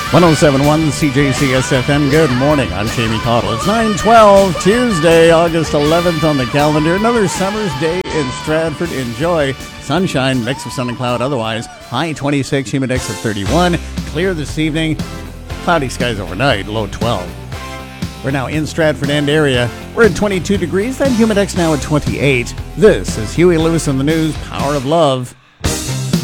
1071 CJCS FM. Good morning. I'm Jamie Cottle. It's 9/12, Tuesday, August 11th on the calendar. Another summer's day in Stratford. Enjoy. Sunshine, mix of sun and cloud otherwise. High 26, humidex at 31. Clear this evening. Cloudy skies overnight, low 12. We're now in Stratford End area. We're at 22 degrees. That humidex now at 28. This is Huey Lewis on the News, Power of Love.